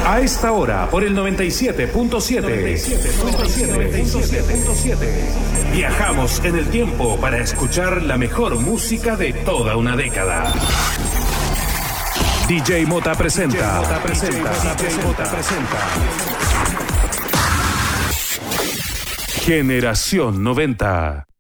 A esta hora, por el 97.7. Viajamos en el tiempo para escuchar la mejor música de toda una década. DJ Mota presenta. Generación 90.